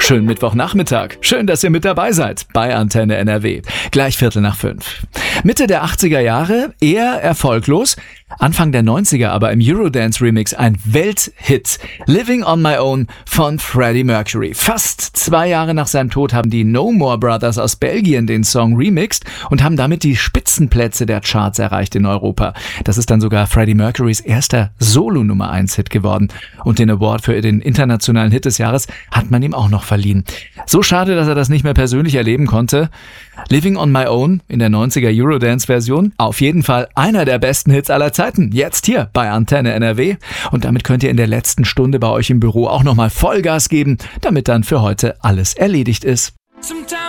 Schönen Mittwochnachmittag. Schön, dass ihr mit dabei seid bei Antenne NRW. Gleich 4:45. Mitte der 80er Jahre eher erfolglos, Anfang der 90er aber im Eurodance-Remix ein Welthit. Living on My Own von Freddie Mercury. Fast 2 Jahre nach seinem Tod haben die No More Brothers aus Belgien den Song remixed und haben damit die Spitzenplätze der Charts erreicht in Europa. Das ist dann sogar Freddie Mercurys erster Solo-Nummer-1-Hit geworden. Und den Award für den internationalen Hit des Jahres hat man ihm auch noch verliehen. So schade, dass er das nicht mehr persönlich erleben konnte. Living on My Own in der 90er Eurodance-Version. Auf jeden Fall einer der besten Hits aller Zeiten. Jetzt hier bei Antenne NRW. Und damit könnt ihr in der letzten Stunde bei euch im Büro auch nochmal Vollgas geben, damit dann für heute alles erledigt ist.